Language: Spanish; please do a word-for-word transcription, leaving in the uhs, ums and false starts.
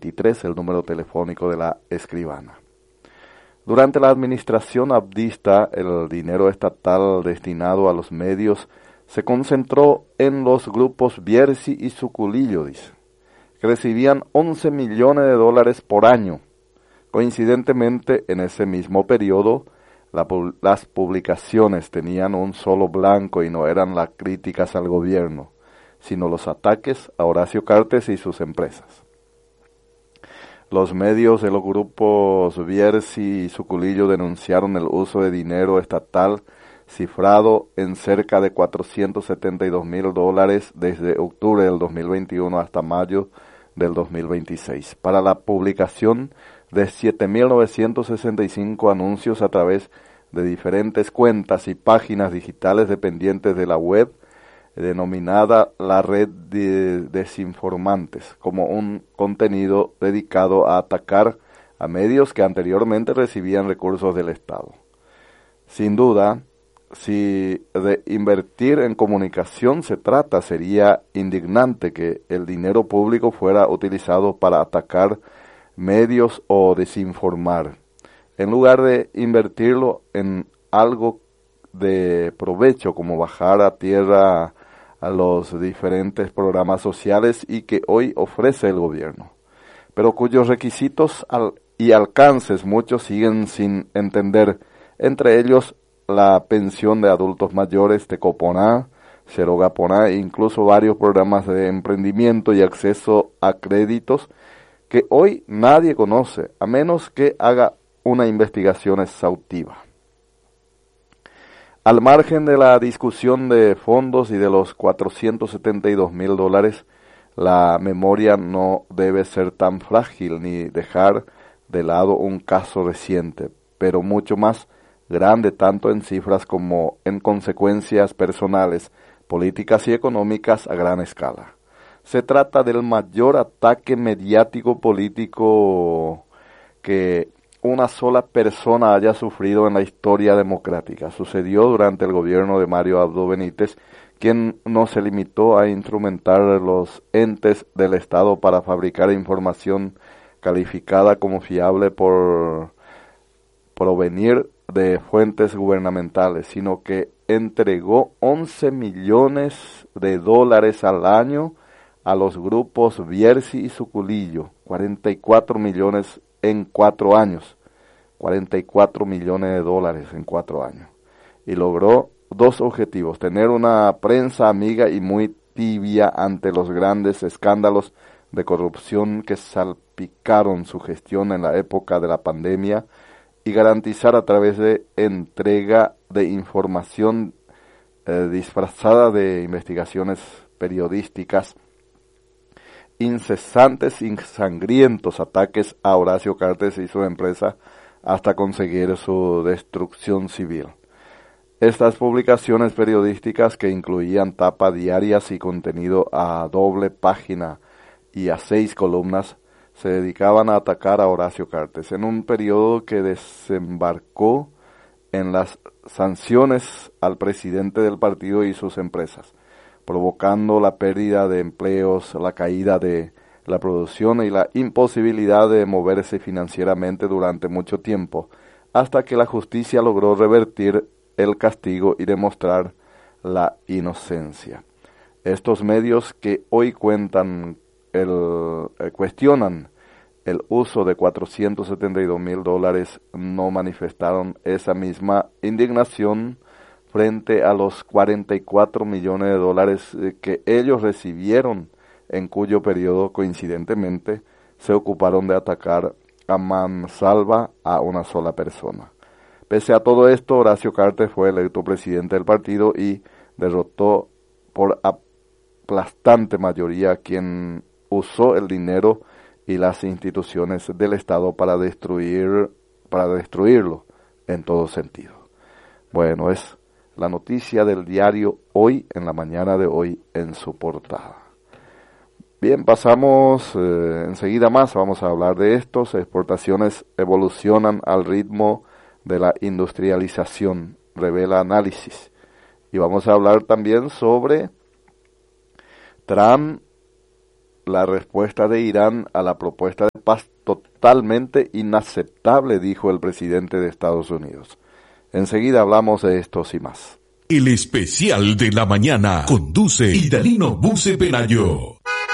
veintitrés, el número telefónico de la escribana. Durante la administración abdista, el dinero estatal destinado a los medios se concentró en los grupos Bierzi y Suculillo, dice, que recibían once millones de dólares por año. Coincidentemente, en ese mismo periodo, la, las publicaciones tenían un solo blanco y no eran las críticas al gobierno, sino los ataques a Horacio Cartes y sus empresas. Los medios de los grupos Bierzi y Suculillo denunciaron el uso de dinero estatal cifrado en cerca de cuatrocientos setenta y dos mil dólares desde octubre del dos mil veintiuno hasta mayo del dos mil veintiséis, para la publicación de siete mil novecientos sesenta y cinco anuncios a través de diferentes cuentas y páginas digitales dependientes de la web, denominada la red de desinformantes, como un contenido dedicado a atacar a medios que anteriormente recibían recursos del Estado. Sin duda, si de invertir en comunicación se trata, sería indignante que el dinero público fuera utilizado para atacar medios o desinformar, en lugar de invertirlo en algo de provecho, como bajar a tierra a los diferentes programas sociales y que hoy ofrece el gobierno, pero cuyos requisitos al, y alcances muchos siguen sin entender, entre ellos la pensión de adultos mayores, Tecoponá, Xerogaponá e incluso varios programas de emprendimiento y acceso a créditos que hoy nadie conoce, a menos que haga una investigación exhaustiva. Al margen de la discusión de fondos y de los cuatrocientos setenta y dos mil dólares, la memoria no debe ser tan frágil ni dejar de lado un caso reciente, pero mucho más grande tanto en cifras como en consecuencias personales, políticas y económicas a gran escala. Se trata del mayor ataque mediático político que una sola persona haya sufrido en la historia democrática. Sucedió durante el gobierno de Mario Abdo Benítez, quien no se limitó a instrumentar los entes del Estado para fabricar información calificada como fiable por provenir de fuentes gubernamentales, sino que entregó once millones de dólares al año a los grupos Bierzi y Suculillo, cuarenta y cuatro millones en cuatro años, cuarenta y cuatro millones de dólares en cuatro años, y logró dos objetivos: tener una prensa amiga y muy tibia ante los grandes escándalos de corrupción que salpicaron su gestión en la época de la pandemia, y garantizar a través de entrega de información eh, disfrazada de investigaciones periodísticas incesantes y sangrientos ataques a Horacio Cartes y su empresa hasta conseguir su destrucción civil. Estas publicaciones periodísticas, que incluían tapa diarias y contenido a doble página y a seis columnas, se dedicaban a atacar a Horacio Cartes en un periodo que desembarcó en las sanciones al presidente del partido y sus empresas, provocando la pérdida de empleos, la caída de la producción y la imposibilidad de moverse financieramente durante mucho tiempo, hasta que la justicia logró revertir el castigo y demostrar la inocencia. Estos medios que hoy cuentan el, eh, cuestionan el uso de cuatrocientos setenta y dos mil dólares no manifestaron esa misma indignación frente a los cuarenta y cuatro millones de dólares que ellos recibieron, en cuyo periodo coincidentemente se ocuparon de atacar a mansalva a una sola persona. Pese a todo esto, Horacio Cartes fue electo presidente del partido y derrotó por aplastante mayoría a quien usó el dinero y las instituciones del Estado para destruir, para destruirlo en todo sentido. Bueno, es la noticia del diario Hoy, en la mañana de hoy, en su portada. Bien, pasamos eh, enseguida más, vamos a hablar de estos. Exportaciones evolucionan al ritmo de la industrialización, revela análisis. Y vamos a hablar también sobre Trump la respuesta de Irán a la propuesta de paz totalmente inaceptable, dijo el presidente de Estados Unidos. Enseguida hablamos de estos y más. El especial de la mañana conduce Idalino Buce Pelayo.